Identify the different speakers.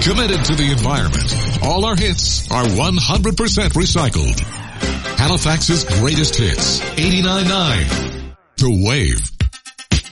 Speaker 1: Committed to the environment, all our hits are 100% recycled. Halifax's greatest hits, 89.9. The Wave.